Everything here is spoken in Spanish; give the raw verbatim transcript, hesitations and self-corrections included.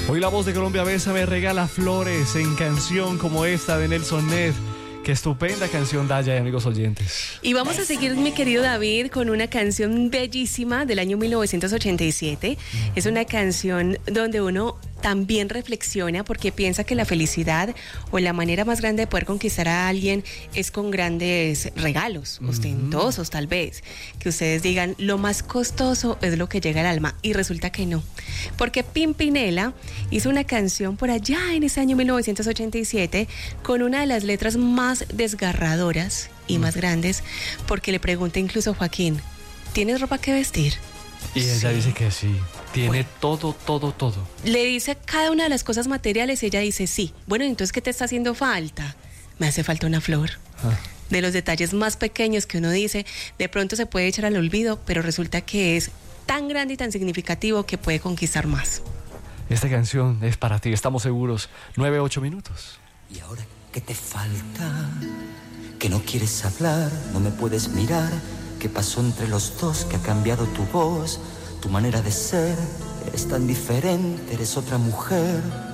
Hoy la voz de Colombia Besa me regala flores en canción como esta de Nelson Ned. Qué estupenda canción, Daya y amigos oyentes. Y vamos a seguir, mi querido David, con una canción bellísima del año mil novecientos ochenta y siete. Es una canción donde uno también reflexiona porque piensa que la felicidad o la manera más grande de poder conquistar a alguien es con grandes regalos, uh-huh. ostentosos tal vez. Que ustedes digan, lo más costoso es lo que llega al alma. Y resulta que no. Porque Pimpinela hizo una canción por allá en ese año mil novecientos ochenta y siete con una de las letras más desgarradoras y más grandes, porque le pregunta incluso a Joaquín, ¿tienes ropa que vestir? Y ella sí. dice que sí, tiene bueno, todo, todo, todo. Le dice cada una de las cosas materiales y ella dice sí. Bueno, entonces, ¿qué te está haciendo falta? Me hace falta una flor. Ah. De los detalles más pequeños que uno dice, de pronto se puede echar al olvido, pero resulta que es tan grande y tan significativo que puede conquistar más. Esta canción es para ti, estamos seguros. Nueve, ocho minutos. ¿Y ahora qué te falta? Que no quieres hablar, no me puedes mirar. ¿Qué pasó entre los dos? Que ha cambiado tu voz, tu manera de ser. Eres tan diferente, eres otra mujer.